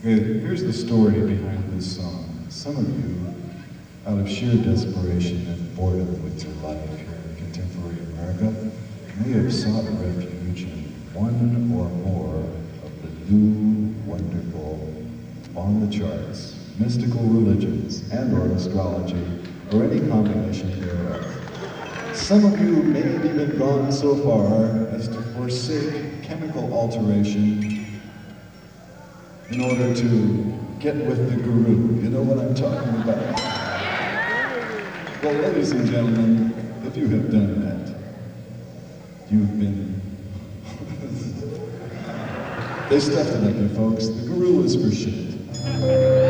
Here's the story behind this song. Some of you, out of sheer desperation and boredom with your life here in contemporary America, may have sought refuge in one or more of the new, wonderful, on the charts, mystical religions and or astrology, or any combination thereof. Some of you may have even gone so far as to forsake chemical alteration in order to get with the guru. You know what I'm talking about? Well, ladies and gentlemen, if you have done that, you've been... They stuffed it up there, folks. The guru is for shit.